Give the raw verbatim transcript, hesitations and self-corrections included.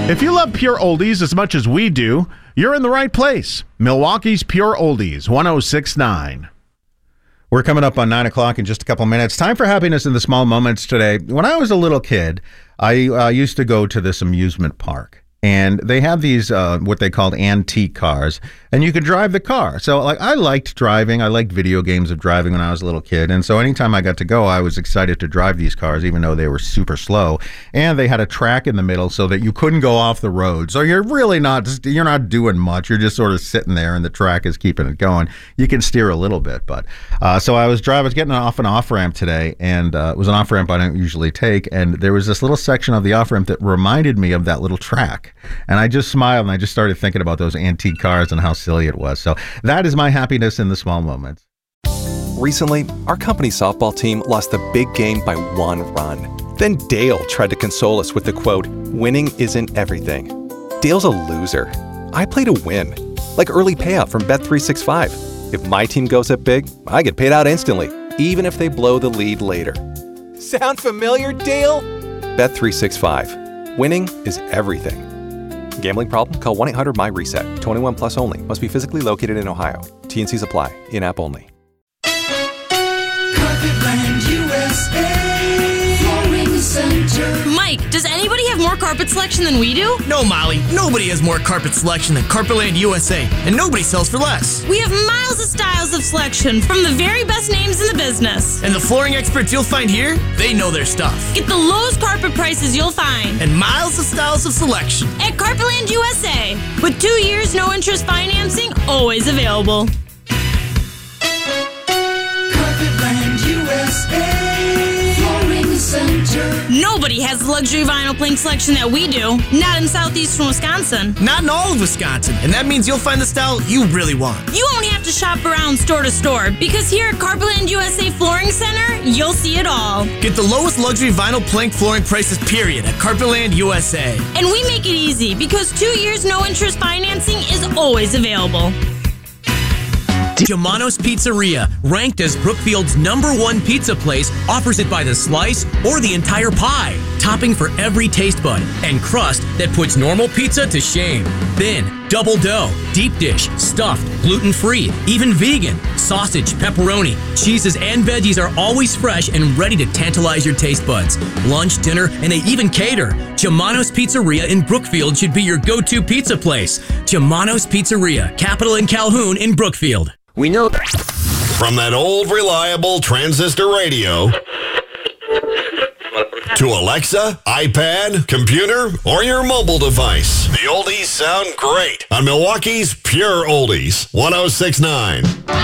If you love pure oldies as much as we do, you're in the right place. Milwaukee's Pure Oldies, one oh six point nine. We're coming up on nine o'clock in just a couple minutes. Time for happiness in the small moments today. When I was a little kid, I uh, used to go to this amusement park. And they have these, uh, what they called antique cars, and you could drive the car. So, like, I liked driving. I liked video games of driving when I was a little kid. And so anytime I got to go, I was excited to drive these cars, even though they were super slow. And they had a track in the middle so that you couldn't go off the road. So you're really not, you're not doing much. You're just sort of sitting there, and the track is keeping it going. You can steer a little bit, but uh, so I was driving, I was getting off an off ramp today, and uh, it was an off ramp I don't usually take. And there was this little section of the off ramp that reminded me of that little track. And I just smiled, and I just started thinking about those antique cars and how silly it was. So that is my happiness in the small moments. Recently, our company's softball team lost the big game by one run. Then Dale tried to console us with the quote, "Winning isn't everything." Dale's a loser. I play to win. Like early payout from Bet three sixty-five. If my team goes up big, I get paid out instantly, even if they blow the lead later. Sound familiar, Dale? Bet three sixty-five. Winning is everything. Gambling problem? Call one eight hundred M Y reset. twenty-one plus only. Must be physically located in Ohio. T and Cs apply. In-app only. Carpetland U S A Flooring Center. Mike, does anybody have more carpet selection than we do? No, Molly. Nobody has more carpet selection than Carpetland U S A, and nobody sells for less. We have miles of styles of selection from the very best names in the business. And the flooring experts you'll find here, they know their stuff. Get the lowest carpet prices you'll find. And miles of styles of selection. At Carpetland U S A. With two years, no interest financing, always available. Carpetland U S A Flooring Center. Nobody has the luxury vinyl plank selection that we do. Not in southeastern Wisconsin. Not in all of Wisconsin. And that means you'll find the style you really want. You won't have to shop around store to store, because here at Carpetland U S A Flooring Center, you'll see it all. Get the lowest luxury vinyl plank flooring prices, period, at Carpetland U S A. And we make it easy, because two years no interest financing is always available. Giamano's Pizzeria, ranked as Brookfield's number one pizza place, offers it by the slice or the entire pie. Topping for every taste bud and crust that puts normal pizza to shame. Thin, double dough, deep dish, stuffed, gluten-free, even vegan. Sausage, pepperoni, cheeses, and veggies are always fresh and ready to tantalize your taste buds. Lunch, dinner, and they even cater. Giamano's Pizzeria in Brookfield should be your go-to pizza place. Giamano's Pizzeria, Capital and Calhoun in Brookfield. We know from that old reliable transistor radio to Alexa, iPad, computer, or your mobile device. The oldies sound great on Milwaukee's Pure Oldies, one oh six point nine.